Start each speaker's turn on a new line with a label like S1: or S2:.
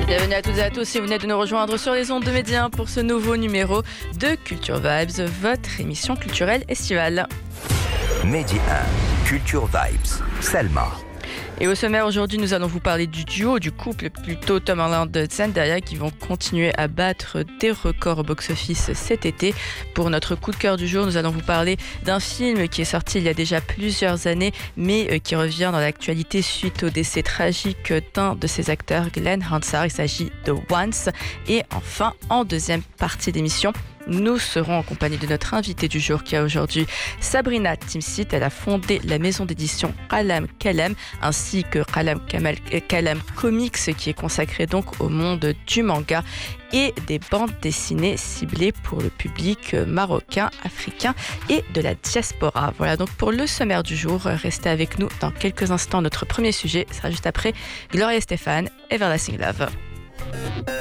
S1: Bienvenue à toutes et à tous si vous venez de nous rejoindre sur les ondes de Média pour ce nouveau numéro de Culture Vibes, votre émission culturelle estivale.
S2: Média 1, Culture Vibes, Selma.
S1: Et au sommaire aujourd'hui, nous allons vous parler du duo, du couple plutôt Tom Holland et Zendaya qui vont continuer à battre des records au box-office cet été. Pour notre coup de cœur du jour, nous allons vous parler d'un film qui est sorti il y a déjà plusieurs années, mais qui revient dans l'actualité suite au décès tragique d'un de ses acteurs, Glenn Hansard. Il s'agit de Once. Et enfin, en deuxième partie d'émission, nous serons en compagnie de notre invitée du jour qui a aujourd'hui Sabrina Timsit. Elle a fondé la maison d'édition Qalam Kalam ainsi que Qalam Comics qui est consacrée donc au monde du manga et des bandes dessinées ciblées pour le public marocain, africain et de la diaspora. Voilà donc pour le sommaire du jour. Restez avec nous dans quelques instants. Notre premier sujet sera juste après Gloria Estefan, Everlasting Love.